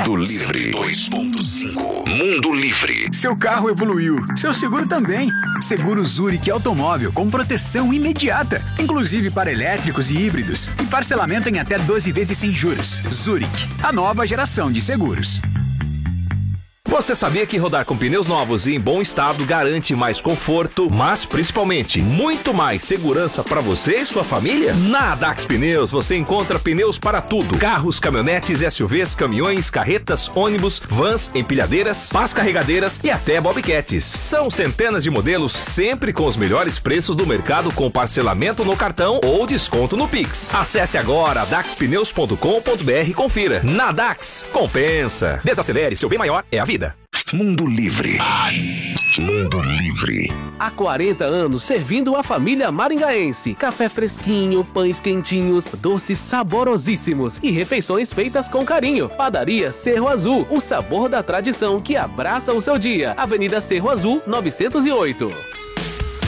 Mundo Livre 2.5. Mundo Livre. Seu carro evoluiu, seu seguro também. Seguro Zurich Automóvel com proteção imediata, inclusive para elétricos e híbridos. E parcelamento em até 12 vezes sem juros. Zurich, a nova geração de seguros. Você sabia que rodar com pneus novos e em bom estado garante mais conforto, mas principalmente muito mais segurança para você e sua família? Na Dax Pneus você encontra pneus para tudo: carros, caminhonetes, SUVs, caminhões, carretas, ônibus, vans, empilhadeiras, pás carregadeiras e até bobcats. São centenas de modelos, sempre com os melhores preços do mercado, com parcelamento no cartão ou desconto no Pix. Acesse agora daxpneus.com.br e confira. Na Dax, compensa. Desacelere, seu bem maior é a vida. Mundo Livre. Mundo Livre. Há 40 anos servindo a família maringaense. Café fresquinho, pães quentinhos, doces saborosíssimos e refeições feitas com carinho. Padaria Cerro Azul, o sabor da tradição que abraça o seu dia. Avenida Cerro Azul, 908.